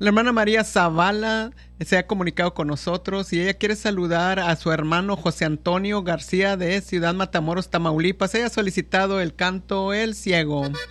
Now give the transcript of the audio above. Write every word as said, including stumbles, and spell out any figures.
La hermana María Zavala se ha comunicado con nosotros y ella quiere saludar a su hermano José Antonio García de Ciudad Matamoros, Tamaulipas. Ella ha solicitado el canto El Ciego.